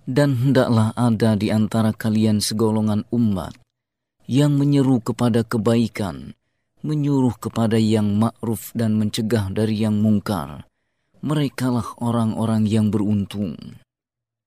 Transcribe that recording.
Dan hendaklah ada di antara kalian segolongan umat yang menyeru kepada kebaikan, menyuruh kepada yang ma'ruf dan mencegah dari yang mungkar. Merekalah orang-orang yang beruntung.